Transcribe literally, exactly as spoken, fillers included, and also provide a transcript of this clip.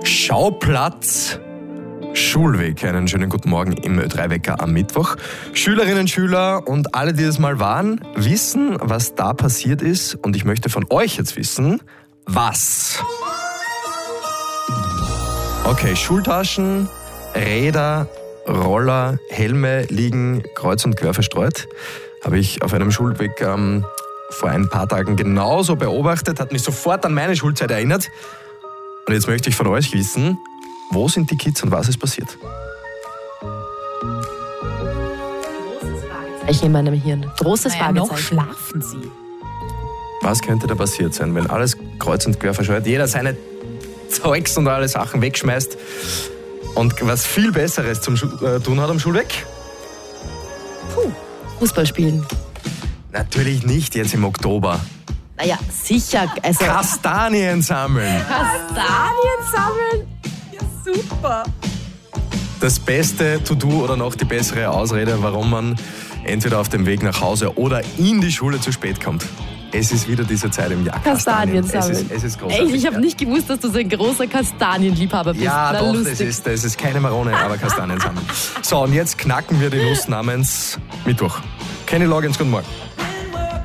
Schauplatz Schulweg. Einen schönen guten Morgen im Ö drei Wecker am Mittwoch. Schülerinnen, Schüler und alle, die das mal waren, wissen, was da passiert ist. Und ich möchte von euch jetzt wissen, was. Okay, Schultaschen, Räder, Roller, Helme liegen kreuz und quer verstreut. Habe ich auf einem Schulweg ähm, vor ein paar Tagen genauso beobachtet, hat mich sofort an meine Schulzeit erinnert. Und jetzt möchte ich von euch wissen, wo sind die Kids und was ist passiert? Ich in meinem Hirn. Großes naja, noch Fragezeichen. schlafen sie. Was könnte da passiert sein, wenn alles kreuz und quer verscheuert, jeder seine Zeugs und alle Sachen wegschmeißt und was viel Besseres zum Schu- äh, tun hat am Schulweg? Puh, Fußball spielen. Natürlich nicht jetzt im Oktober. Naja, sicher. Also Kastanien sammeln. Kastanien sammeln? Ja, super. Das beste To-Do oder noch die bessere Ausrede, warum man entweder auf dem Weg nach Hause oder in die Schule zu spät kommt. Es ist wieder diese Zeit im Jahr. Kastanien Es sammeln. ist, es ist großartig. Echt, ich habe ja. nicht gewusst, dass du so ein großer Kastanienliebhaber bist. Ja, Na, doch, lustig. das ist, das ist keine Marone, aber Kastanien sammeln. So, und jetzt knacken wir die Nuss namens Mittwoch. Kenny Loggins, guten Morgen.